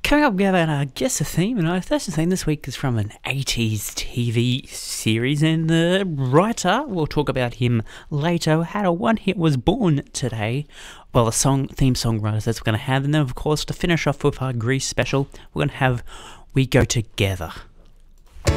Coming up, we have our guess the theme, and our first theme this week is from an 80s TV series, and the writer, we'll talk about him later, had a one-hit, was born today. Well, the theme songwriters that we're going to have, and then of course to finish off with our Grease special, we're going to have We Go Together.